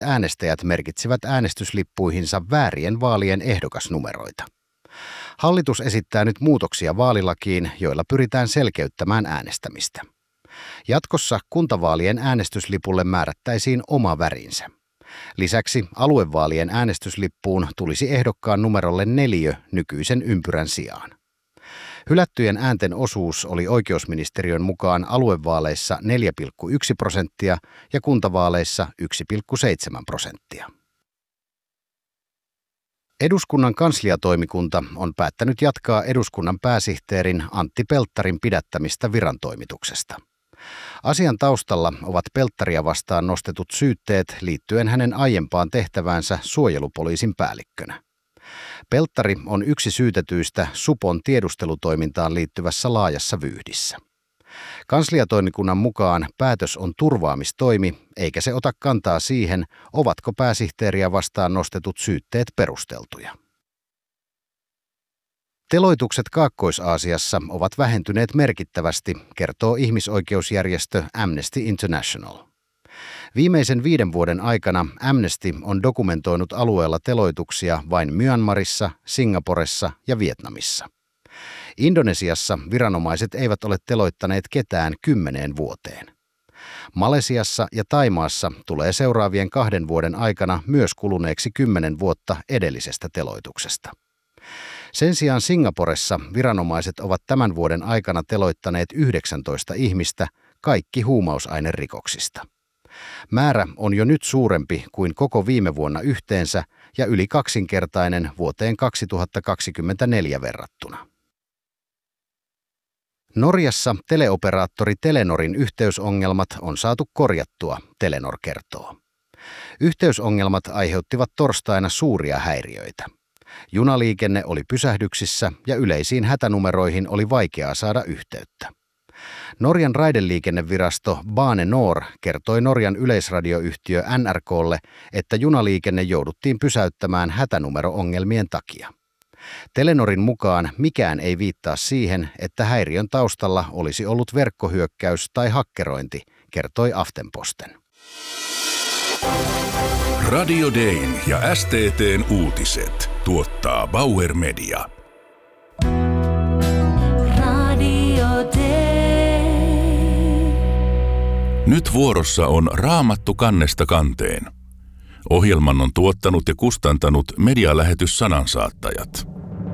äänestäjät merkitsivät äänestyslippuihinsa väärien vaalien ehdokasnumeroita. Hallitus esittää nyt muutoksia vaalilakiin, joilla pyritään selkeyttämään äänestämistä. Jatkossa kuntavaalien äänestyslipulle määrättäisiin oma värinsä. Lisäksi aluevaalien äänestyslippuun tulisi ehdokkaan numerolle 4 nykyisen ympyrän sijaan. Hylättyjen äänten osuus oli oikeusministeriön mukaan aluevaaleissa 4,1% ja kuntavaaleissa 1,7%. Eduskunnan kansliatoimikunta on päättänyt jatkaa eduskunnan pääsihteerin Antti Pelttarin pidättämistä virantoimituksesta. Asian taustalla ovat Pelttaria vastaan nostetut syytteet liittyen hänen aiempaan tehtäväänsä suojelupoliisin päällikkönä. Pelttari on yksi syytetyistä supon tiedustelutoimintaan liittyvässä laajassa vyyhdissä. Kansliatoimikunnan mukaan päätös on turvaamistoimi, eikä se ota kantaa siihen, ovatko pääsihteeriä vastaan nostetut syytteet perusteltuja. Teloitukset Kaakkois-Aasiassa ovat vähentyneet merkittävästi, kertoo ihmisoikeusjärjestö Amnesty International. Viimeisen 5 vuoden aikana Amnesty on dokumentoinut alueella teloituksia vain Myanmarissa, Singaporessa ja Vietnamissa. Indonesiassa viranomaiset eivät ole teloittaneet ketään 10 vuoteen. Malesiassa ja Thaimaassa tulee seuraavien 2 vuoden aikana myös kuluneeksi 10 vuotta edellisestä teloituksesta. Sen sijaan Singaporessa viranomaiset ovat tämän vuoden aikana teloittaneet 19 ihmistä, kaikki huumausainerikoksista. Määrä on jo nyt suurempi kuin koko viime vuonna yhteensä ja yli 2-kertainen vuoteen 2024 verrattuna. Norjassa teleoperaattori Telenorin yhteysongelmat on saatu korjattua, Telenor kertoo. Yhteysongelmat aiheuttivat torstaina suuria häiriöitä. Junaliikenne oli pysähdyksissä ja yleisiin hätänumeroihin oli vaikeaa saada yhteyttä. Norjan raideliikennevirasto Bane Nor kertoi Norjan yleisradioyhtiö NRK:lle, että junaliikenne jouduttiin pysäyttämään hätänumero-ongelmien takia. Telenorin mukaan mikään ei viittaa siihen, että häiriön taustalla olisi ollut verkkohyökkäys tai hakkerointi, kertoi Aftenposten. Radio Dayn ja STT:n uutiset tuottaa Bauer Media. Nyt vuorossa on Raamattu kannesta kanteen. Ohjelman on tuottanut ja kustantanut medialähetys Sanansaattajat.